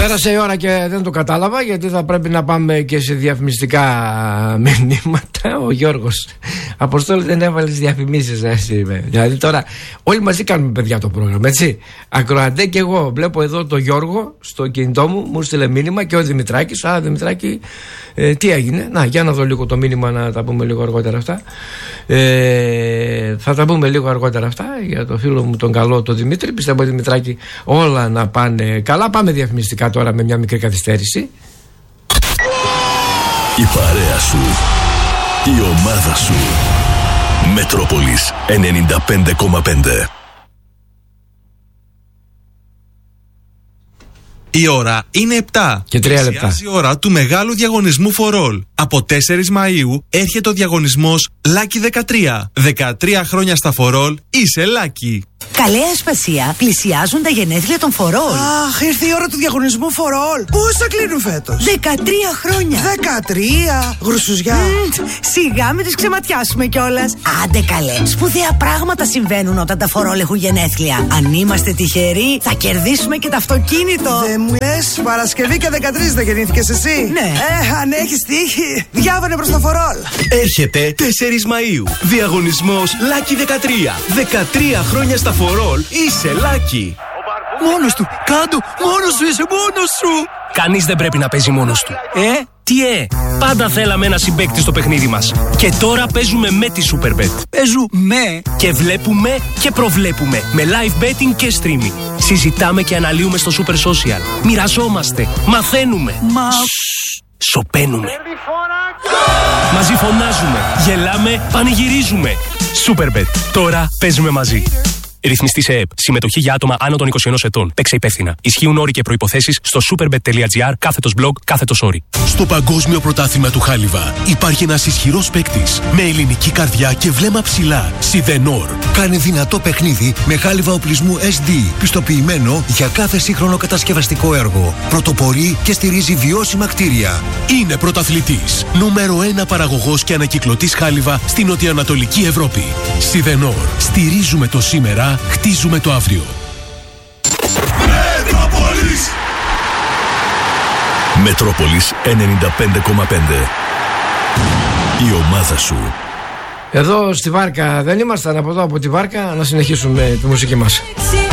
Πέρασε η ώρα και δεν το κατάλαβα, γιατί θα πρέπει να πάμε και σε διαφημιστικά μηνύματα. Ο Γιώργος, Αποστόλη, δεν έβαλες διαφημίσεις εσύ. Δηλαδή τώρα όλοι μαζί κάνουμε, παιδιά, το πρόγραμμα, έτσι. Ακροατέ και εγώ βλέπω εδώ το Γιώργο στο κινητό μου στείλε μήνυμα, και ο Δημητράκης. Α, Δημητράκη, τι έγινε? Να, για να δω λίγο το μήνυμα, να τα πούμε λίγο αργότερα αυτά. Θα τα πούμε λίγο αργότερα αυτά για το φίλο μου τον καλό το Δημήτρη. Πιστεύω, Δημητράκη, όλα να πάνε καλά. Πάμε διαφημιστικά τώρα με μια μικρή καθυστέρηση. Η παρέα σου, η ομάδα σου. Μετρόπολης 95,5. Η ώρα είναι 7 και 3 λεπτά. Η ώρα του μεγάλου διαγωνισμού For All. Από 4 Μαΐου έρχεται ο διαγωνισμός Lucky 13. 13 χρόνια στα For All είσαι Lucky. Καλέ Ασπασία, πλησιάζουν τα γενέθλια των For All. Αχ, ήρθε η ώρα του διαγωνισμού For All. Πόσα κλείνουν φέτος? 13 χρόνια. 13 γρουσουζιά. Σιγά μην τις ξεματιάσουμε κιόλας. Άντε καλέ, σπουδαία πράγματα συμβαίνουν όταν τα For All έχουν γενέθλια. Αν είμαστε τυχεροί, θα κερδίσουμε και το αυτοκίνητο. Δεν μου λες, Παρασκευή και 13 δεν γεννήθηκες εσύ? Ναι. Αν έχεις τύχη, διάβανε προς το For All. Έρχεται 4 Μαΐου. Διαγωνισμός Lucky 13. 13 χρόνια στα For All είσαι Lucky. Μόνος του, κάτω, μόνος σου είσαι, μόνος σου. Κανείς δεν πρέπει να παίζει μόνος του. Τι πάντα θέλαμε ένα συμπαίκτη στο παιχνίδι μας. Και τώρα παίζουμε με τη Superbet. Παίζουμε και βλέπουμε και προβλέπουμε με live betting και streaming. Συζητάμε και αναλύουμε στο Super Social. Μοιραζόμαστε, μαθαίνουμε. Σωπαίνουμε. Μαζί φωνάζουμε, γελάμε, πανηγυρίζουμε. Superbet. Τώρα παίζουμε μαζί. Ρυθμιστή σε ΕΕΠ. Συμμετοχή για άτομα άνω των 21 ετών. Παίξε υπεύθυνα. Ισχύουν όροι και προϋποθέσεις στο superbet.gr/blog/όροι. Στο Παγκόσμιο Πρωτάθλημα του Χάλιβα υπάρχει ένας ισχυρός παίκτης με ελληνική καρδιά και βλέμμα ψηλά. Σιδενόρ. Κάνει δυνατό παιχνίδι με χάλιβα οπλισμού SD, πιστοποιημένο για κάθε σύγχρονο κατασκευαστικό έργο. Πρωτοπορεί και στηρίζει βιώσιμα κτίρια. Είναι πρωταθλητής. Νούμερο 1 παραγωγός και ανακυκλωτής χάλιβα στην νοτιοανατολική Ευρώπη. Σιδενόρ. Στηρίζουμε το σήμερα. Χτίζουμε το αύριο. Μετρόπολης. Μετρόπολης 95,5. Η ομάδα σου. Εδώ στη Βάρκα δεν ήμασταν, από εδώ από τη Βάρκα να συνεχίσουμε τη μουσική μας.